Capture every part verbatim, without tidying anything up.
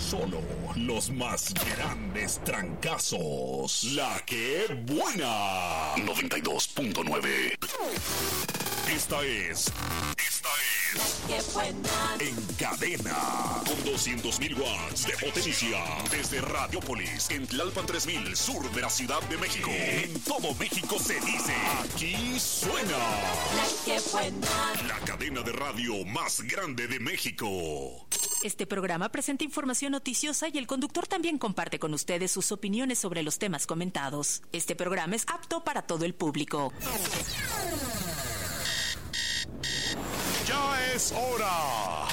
Solo los más grandes trancazos. La que buena. noventa y dos punto nueve. Esta es... Esta es... ¡Qué buena! En cadena. Con doscientos mil watts de potencia. Desde Radiopolis, en Tlalpan tres mil, sur de la Ciudad de México. En todo México se dice... Aquí suena... ¡La que buena! La cadena de radio más grande de México. Este programa presenta información noticiosa y el conductor también comparte con ustedes sus opiniones sobre los temas comentados. Este programa es apto para todo el público. Ya es hora.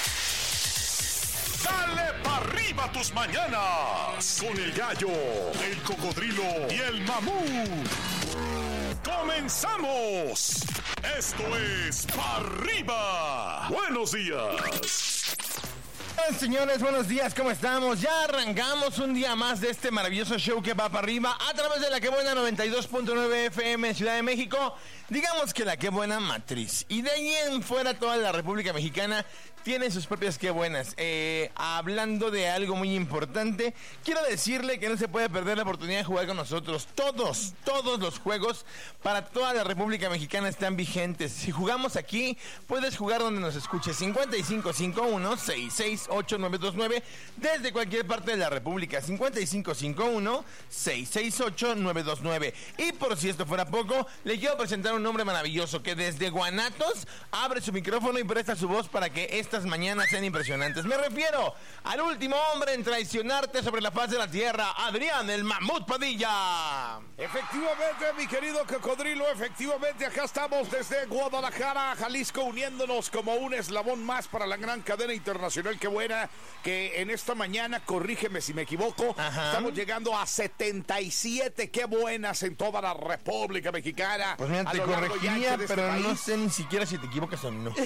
Dale pa' arriba tus mañanas. Con el gallo, el cocodrilo y el mamut. ¡Comenzamos! Esto es Pa' Arriba. Buenos días. Señores, buenos días, ¿cómo estamos? Ya arrancamos un día más de este maravilloso show que va para arriba a través de la que buena noventa y dos punto nueve F M en Ciudad de México. Digamos que la que buena matriz. Y de ahí en fuera toda la República Mexicana tiene sus propias que buenas. Eh, hablando de algo muy importante, quiero decirle que no se puede perder la oportunidad de jugar con nosotros. Todos, todos los juegos para toda la República Mexicana están vigentes. Si jugamos aquí, puedes jugar donde nos escuches. cincuenta y cinco cincuenta y uno, sesenta y seis ocho nueve dos nueve desde cualquier parte de la República. cincuenta y cinco cincuenta y uno, sesenta y seis ocho nueve dos nueve. Y por si esto fuera poco, le quiero presentar un hombre maravilloso que desde Guanatos abre su micrófono y presta su voz para que esta mañanas sean impresionantes. Me refiero al último hombre en traicionarte sobre la faz de la tierra, Adrián el Mamut Padilla. Efectivamente, mi querido cocodrilo, efectivamente, acá estamos desde Guadalajara, Jalisco, uniéndonos como un eslabón más para la gran cadena internacional Que Buena, que en esta mañana, corrígeme si me equivoco, Ajá. estamos llegando a setenta y siete Qué Buenas en toda la República Mexicana. Pues mira, te corregiría, pero este no sé ni siquiera si te equivocas o no.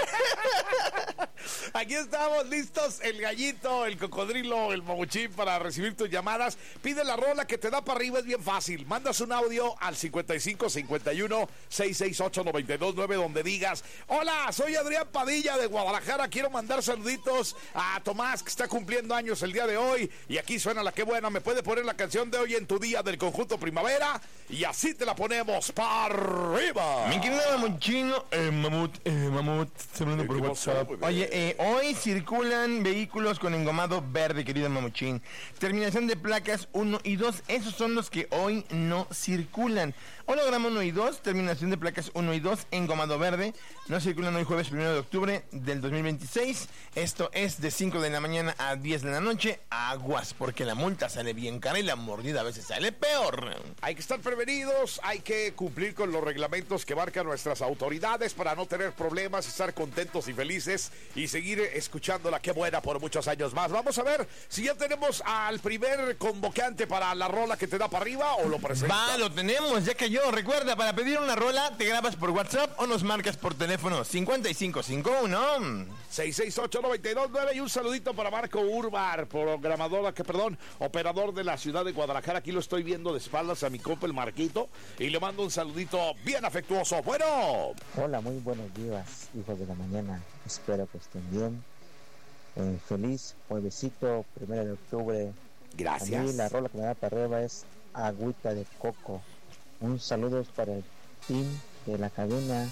Aquí estamos listos, el gallito, el cocodrilo, el mamuchín para recibir tus llamadas. Pide la rola que te da para arriba, es bien fácil. Mandas un audio al cincuenta y cinco cincuenta y uno, sesenta y seis ocho noventa y dos nueve donde digas: hola, soy Adrián Padilla de Guadalajara, quiero mandar saluditos a Tomás que está cumpliendo años el día de hoy y aquí suena la que buena. Me puede poner la canción de hoy en tu día del conjunto Primavera y así te la ponemos para arriba. Mi querido mamuchino, eh, mamut, eh, mamut, se me por WhatsApp. Oye, eh, hoy circulan vehículos con engomado verde, querido mamuchín. Terminación de placas uno y dos, esos son los que hoy no circulan. Holograma uno y dos, terminación de placas uno y dos, engomado verde. No circulan hoy jueves primero de octubre del dos mil veintiséis. Esto es de cinco de la mañana a diez de la noche. Aguas, porque la multa sale bien cara y la mordida a veces sale peor. Hay que estar prevenidos, hay que cumplir con los reglamentos que marcan nuestras autoridades para no tener problemas, estar contentos y felices y seguir escuchando la que buena por muchos años más. Vamos a ver si ya tenemos al primer convocante para la rola que te da para arriba o lo presenta. Va, lo tenemos, ya cayó. Recuerda, para pedir una rola te grabas por WhatsApp o nos marcas por teléfono cincuenta y cinco cincuenta y uno, sesenta y seis ocho noventa y dos nueve y un saludito para Marco Urbar, programador, que perdón, operador de la ciudad de Guadalajara. Aquí lo estoy viendo de espaldas a mi compa el Marquito y le mando un saludito bien afectuoso. Bueno. Hola, muy buenos días, hijos de la mañana. Espero que estén bien. Eh, feliz juevesito, primero de octubre. Gracias. A mí la rola que me da para arriba es Agüita de Coco. Un saludo para el team de la cadena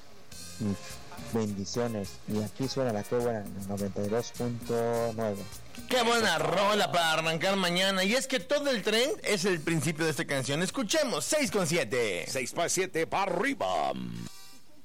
y bendiciones. Y aquí suena la que buena, noventa y dos punto nueve. Qué buena rola para arrancar mañana. Y es que todo el tren es el principio de esta canción. Escuchemos seis con siete. seis para siete para arriba.